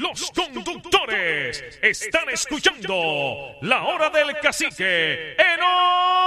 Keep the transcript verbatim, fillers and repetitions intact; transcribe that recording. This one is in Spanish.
los conductores están escuchando La Hora del Cacique en